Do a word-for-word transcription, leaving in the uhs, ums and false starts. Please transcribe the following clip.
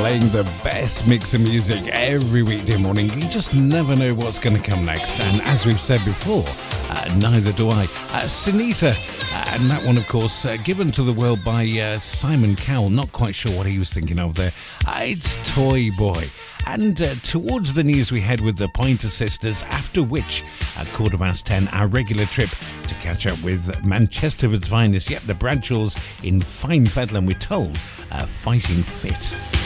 playing the best mix of music every weekday morning. You just never know what's going to come next. And as we've said before, uh, neither do I. Uh, Sunita, uh, and that one, of course, uh, given to the world by uh, Simon Cowell. Not quite sure what he was thinking of there. Uh, it's Toy Boy. And uh, towards the news we head with the Pointer Sisters, after which, at quarter past ten, our regular trip to catch up with Manchester's finest. Yep, the Bradshaws in fine fettle, and we're told, uh, fighting fit.